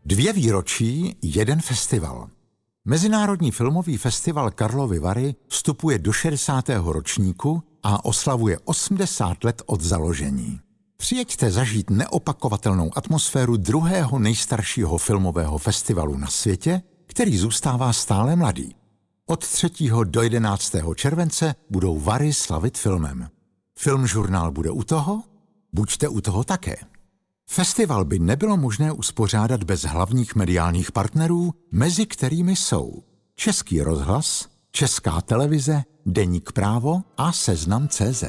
2 výročí, 1 festival. Mezinárodní filmový festival Karlovy Vary vstupuje do 60. ročníku a oslavuje 80 let od založení. Přijeďte zažít neopakovatelnou atmosféru druhého nejstaršího filmového festivalu na světě, který zůstává stále mladý. Od 3. do 11. července budou Vary slavit filmem. Filmžurnál bude u toho? Buďte u toho také. Festival by nebylo možné uspořádat bez hlavních mediálních partnerů, mezi kterými jsou Český rozhlas, Česká televize, Deník Právo a Seznam.cz.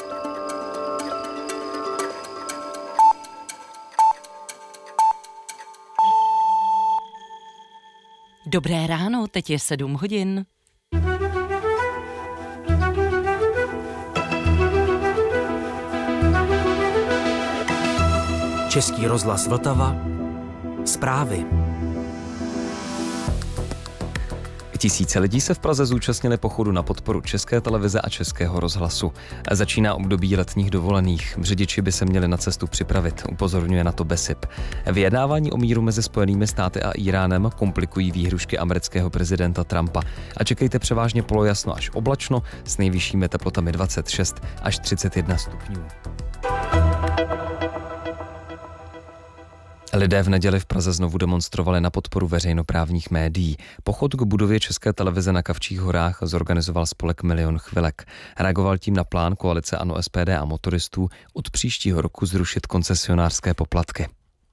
Dobré ráno, teď je 7 hodin. Český rozhlas Vltava. Zprávy. Tisíce lidí se v Praze zúčastnili pochodu na podporu České televize a Českého rozhlasu. Začíná období letních dovolených. Řidiči by se měli na cestu připravit, upozorňuje na to BESIP. Vyjednávání o míru mezi Spojenými státy a Íránem komplikují výhrušky amerického prezidenta Trumpa. A čekejte převážně polojasno až oblačno s nejvyššími teplotami 26 až 31 stupňů. Lidé v neděli v Praze znovu demonstrovali na podporu veřejnoprávních médií. Pochod k budově České televize na Kavčích horách zorganizoval spolek Milion chvilek. Reagoval tím na plán koalice ANO, SPD a motoristů od příštího roku zrušit koncesionářské poplatky.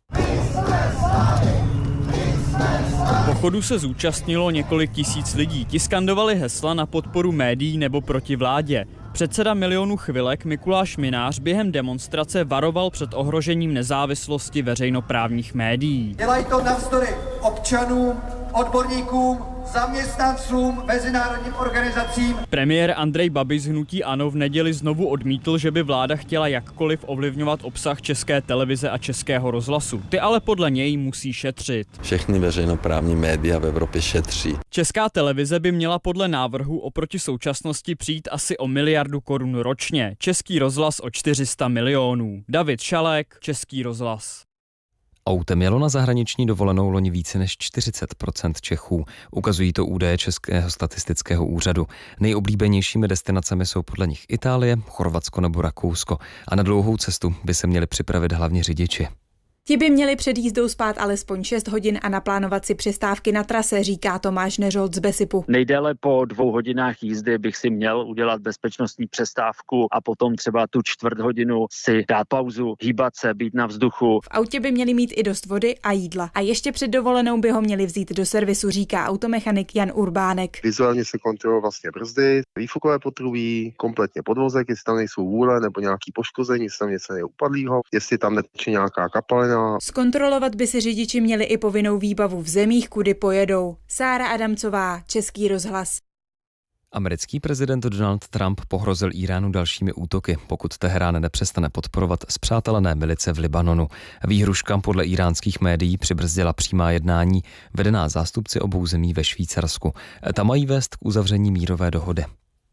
Pochodu se zúčastnilo několik tisíc lidí. Ti skandovali hesla na podporu médií nebo proti vládě. Předseda Milionu chvilek Mikuláš Minář během demonstrace varoval před ohrožením nezávislosti veřejnoprávních médií. Dělají to navzdory občanům, odborníkům, zaměstnancům, mezinárodním organizacím. Premiér Andrej Babiš z hnutí ANO v neděli znovu odmítl, že by vláda chtěla jakkoliv ovlivňovat obsah České televize a Českého rozhlasu. Ty ale podle něj musí šetřit. Všechny veřejnoprávní média v Evropě šetří. Česká televize by měla podle návrhu oproti současnosti přijít asi o 1 miliardu korun ročně. Český rozhlas o 400 milionů. David Šalek, Český rozhlas. Autem jelo na zahraniční dovolenou loni více než 40% Čechů. Ukazují to údaje Českého statistického úřadu. Nejoblíbenějšími destinacemi jsou podle nich Itálie, Chorvatsko nebo Rakousko. A na dlouhou cestu by se měli připravit hlavně řidiči. Ti by měli před jízdou spát alespoň 6 hodin a naplánovat si přestávky na trase, říká Tomáš Neřolt z BESIPu. Nejdéle po 2 hodinách jízdy bych si měl udělat bezpečnostní přestávku a potom třeba tu 1/4 hodinu si dát pauzu, hýbat se, být na vzduchu. V autě by měli mít i dost vody a jídla. A ještě před dovolenou by ho měli vzít do servisu, říká automechanik Jan Urbánek. Vizuálně se kontrolují vlastně brzdy, výfukové potrubí, kompletně podvozek, jestli tam nejsou vůle nebo nějaký poškození, jestli tam něco je upadlýho, jestli tam neteče nějaká kapalina. Zkontrolovat by si řidiči měli i povinnou výbavu v zemích, kudy pojedou. Sára Adamcová, Český rozhlas. Americký prezident Donald Trump pohrozil Íránu dalšími útoky, pokud Teherán nepřestane podporovat spřátelené milice v Libanonu. Výhruška podle íránských médií přibrzdila přímá jednání vedená zástupci obou zemí ve Švýcarsku. Ta mají vést k uzavření mírové dohody.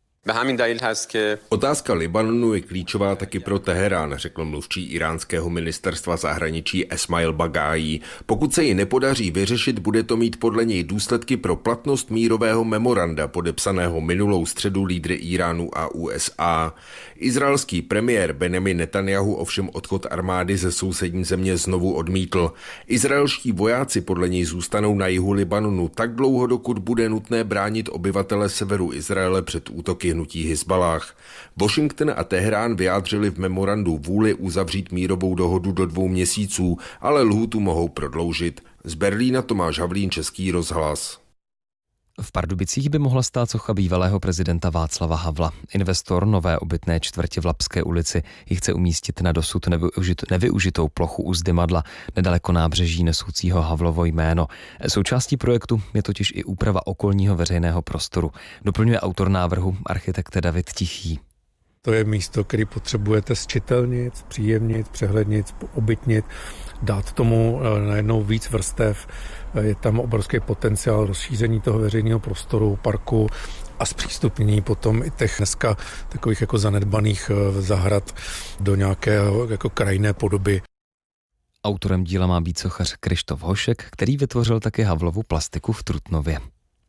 Otázka Libanonu je klíčová taky pro Teherán, řekl mluvčí iránského ministerstva zahraničí Esmail Bagájí. Pokud se ji nepodaří vyřešit, bude to mít podle něj důsledky pro platnost mírového memoranda podepsaného minulou středu lídry Íránu a USA. Izraelský premiér Benjamin Netanjahu ovšem odchod armády ze sousední země znovu odmítl. Izraelští vojáci podle něj zůstanou na jihu Libanonu tak dlouho, dokud bude nutné bránit obyvatele severu Izraele před útoky hnutí Hizbalách. Washington a Teherán vyjádřili v memorandu vůli uzavřít mírovou dohodu do 2 měsíců, ale lhůtu mohou prodloužit. Z Berlína Tomáš Havlín, Český rozhlas. V Pardubicích by mohla stát socha bývalého prezidenta Václava Havla. Investor nové obytné čtvrti v Lapské ulici ji chce umístit na dosud nevyužitou plochu u Zdymadla, nedaleko nábřeží nesoucího Havlovo jméno. Součástí projektu je totiž i úprava okolního veřejného prostoru. Doplňuje autor návrhu, architekt David Tichý. To je místo, které potřebujete zčitelnit, zpříjemnit, přehlednit, obytnit, dát tomu najednou víc vrstev. Je tam obrovský potenciál rozšíření toho veřejného prostoru, parku a zpřístupnění potom i těch dneska takových jako zanedbaných zahrad do nějaké jako krajinné podoby. Autorem díla má být sochař Krištof Hošek, který vytvořil také Havlovu plastiku v Trutnově.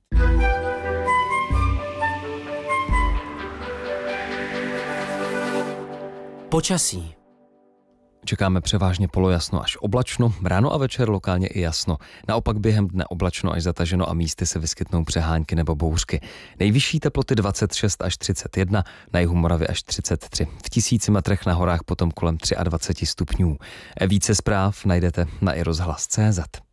Počasí. Čekáme převážně polojasno až oblačno, ráno a večer lokálně i jasno. Naopak během dne oblačno až zataženo a místy se vyskytnou přehánky nebo bouřky. Nejvyšší teploty 26 až 31, na jihu Moravy až 33. V 1000 metrech na horách potom kolem 23 stupňů. Více zpráv najdete na iRozhlas.cz.